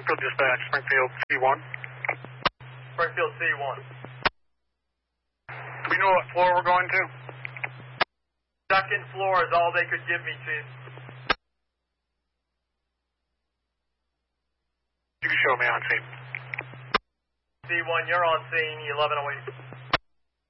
Springfield Dispatch, Springfield C1. Springfield C1. Do we know what floor we're going to? Second floor is all they could give me, Chief. You can show me on scene. C1, you're on scene, 1108.